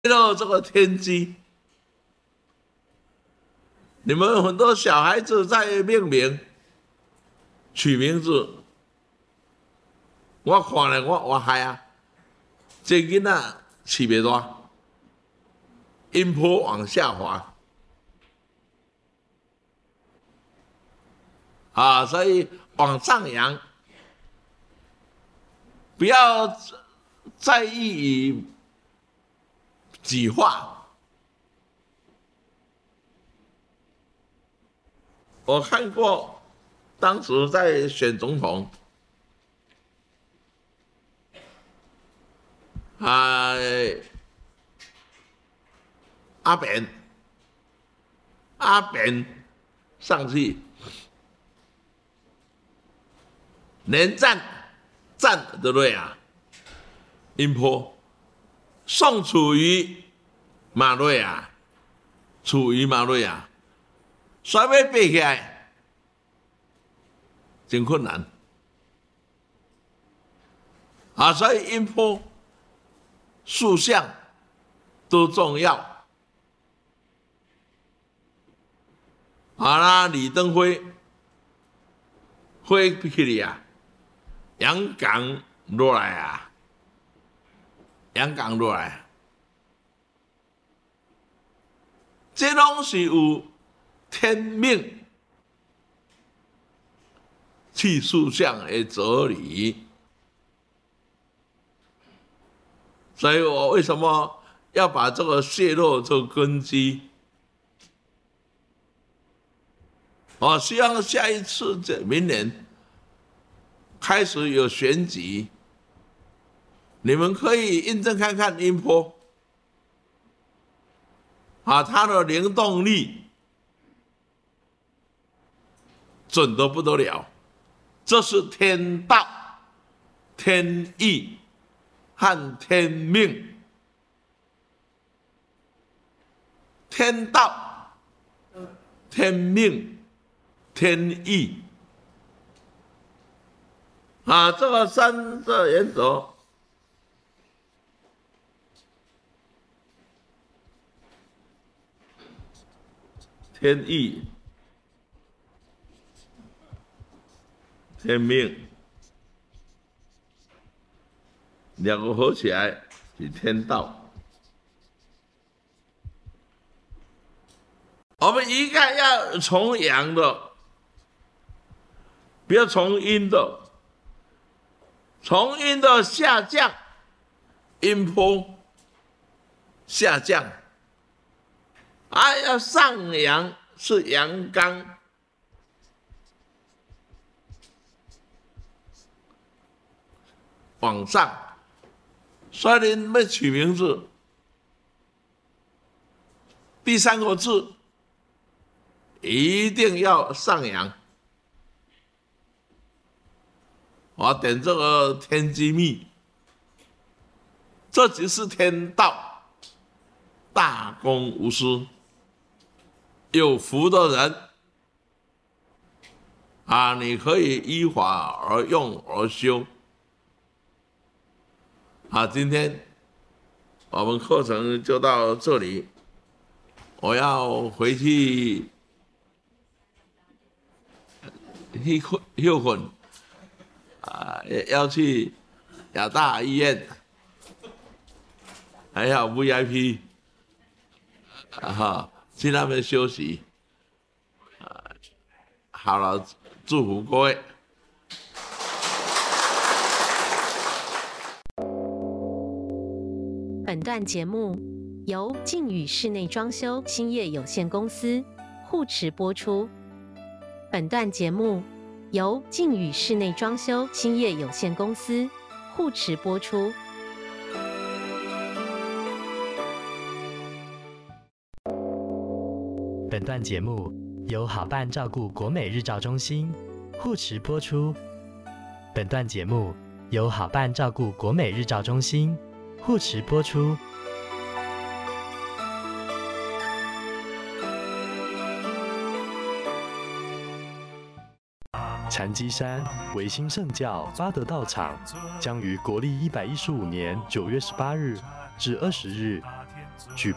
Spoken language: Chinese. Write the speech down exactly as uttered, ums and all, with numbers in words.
漏这个天机。你们很多小孩子在命名、取名字，我看了我我害啊，这囡仔起袂大，音波往下滑啊，所以往上扬，不要在意于几画。我看过，当时在选总统，啊，阿扁，阿扁上去连战战对不对啊？音波，宋楚瑜马瑞啊，楚瑜马瑞啊。衰要背起来，真困难啊！所以音波、塑像都重要。好啦，李登辉飞起嚟啊，阳港落来啊，阳港落来，这拢是有天命去塑像的哲理，所以我为什么要把这个泄露做根基？我希望下一次这明年开始有选举，你们可以印证看看音波啊，它的灵动力。准得不得了，这是天道、天意和天命。天道、天命、天意啊，这个三个原则，天意。天命，两个合起来是天道。我们应该要从阳的，不要从阴的。从阴的下降，阴波下降，啊，要上扬是阳刚。往上，所以你要取名字，第三个字一定要上扬。我点这个天机密，这即是天道，大公无私，有福的人啊，你可以依法而用而修。好，今天我们课程就到这里，我要回去去休困啊，要去亚大医院，还有 V I P 啊哈，去那边休息啊。好了，祝福各位。 本段节目由靖宇室内装修兴业有限公司护持播出。本段节目由靖宇室内装修兴业有限公司护持播出。 本段节目由好伴照顾国美日照中心护持播出。本段节目由好伴照顾国美日照中心护持播出。禅机山维新圣教八德道场将于国历一百一十五年九月十八日至二十日举